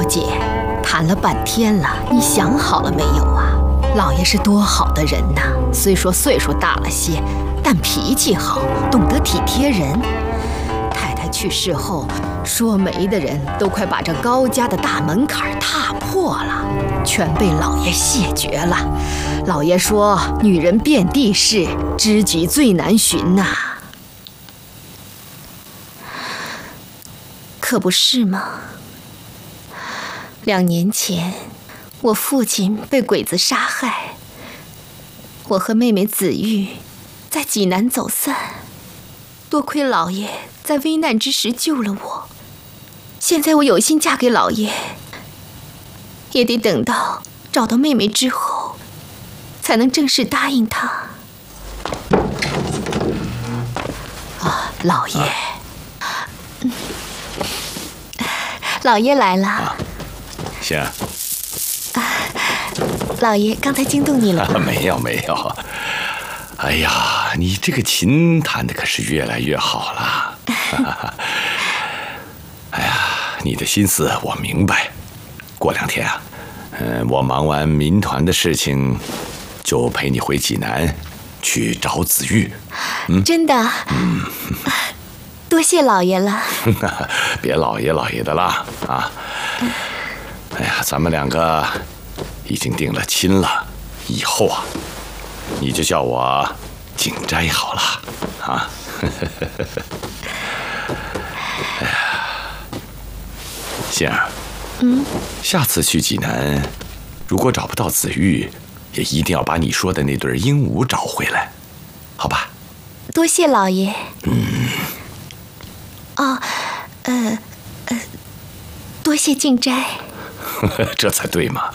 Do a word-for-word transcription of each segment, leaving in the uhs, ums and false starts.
姐，谈了半天了，你想好了没有啊？老爷是多好的人呐，虽说岁数大了些，但脾气好，懂得体贴人。太太去世后，说媒的人都快把这高家的大门槛踏破了，全被老爷谢绝了。老爷说，女人遍地是，知己最难寻呐、啊。可不是吗？两年前，我父亲被鬼子杀害，我和妹妹子玉在济南走散，多亏老爷在危难之时救了我。现在我有心嫁给老爷，也得等到找到妹妹之后，才能正式答应他。啊，老爷，嗯，老爷来了。啊， 行。 啊，老爷，刚才惊动你了吗？ 没有没有。哎呀，你这个琴弹的可是越来越好了。哎呀，你的心思我明白。过两天啊，嗯，我忙完民团的事情，就陪你回济南去找子玉。 嗯，真的？嗯，多谢老爷了。 别老爷老爷的啦啊！哎呀，咱们两个已经定了亲了，以后啊，你就叫我景斋好了啊！哎呀，杏儿， 嗯， 下次去济南，如果找不到子玉，也一定要把你说的那对鹦鹉找回来，好吧？ 多谢老爷。 嗯。 哦，呃，呃，多谢静斋。 这才对嘛。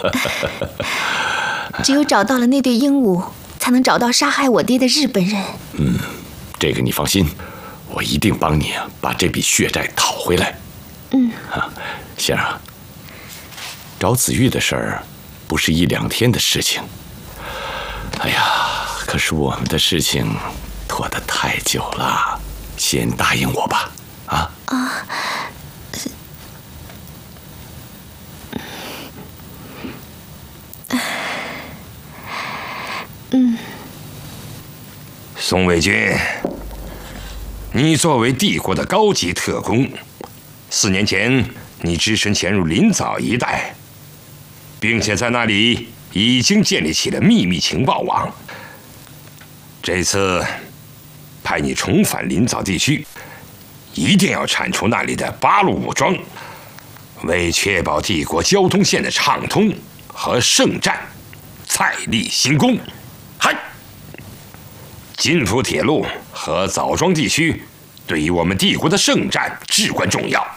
只有找到了那对鹦鹉，才能找到杀害我爹的日本人。 嗯，这个你放心，我一定帮你把这笔血债讨回来。 嗯， 啊，杏儿啊，找子玉的事儿不是一两天的事情。哎呀，可是我们的事情拖得太久了，先答应我吧。啊啊！嗯， 宋卫军，你作为帝国的高级特工，四年前你只身潜入临枣一带，并且在那里已经建立起了秘密情报网。这次派你重返临枣地区，一定要铲除那里的八路武装，为确保帝国交通线的畅通和圣战再立新功。嗨！金浦铁路和枣庄地区对于我们帝国的圣战至关重要。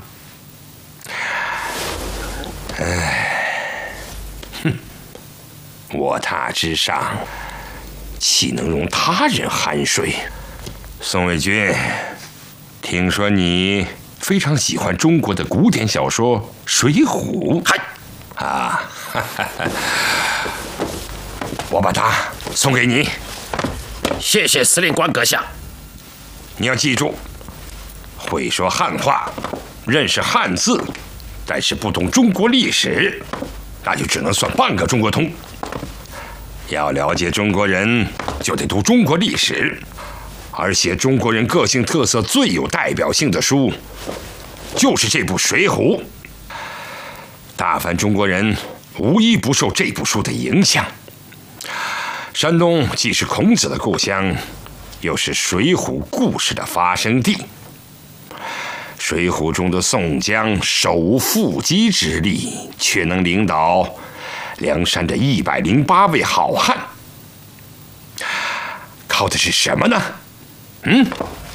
唉，哼，我塔之上，岂能容他人酣睡？宋卫军，听说你非常喜欢中国的古典小说《水浒》。嗨，啊，哈哈哈，我把它送给你。 谢谢司令官阁下。 你要记住，会说汉话，认识汉字，但是不懂中国历史，那就只能算半个中国通。要了解中国人，就得读中国历史，而写中国人个性特色最有代表性的书，就是这部《水浒》。大凡中国人，无一不受这部书的影响。山东既是孔子的故乡，又是《水浒》故事的发生地。《水浒》中的宋江手腹肌之力，却能领导梁山的一百零八位好汉，靠的是什么呢？嗯，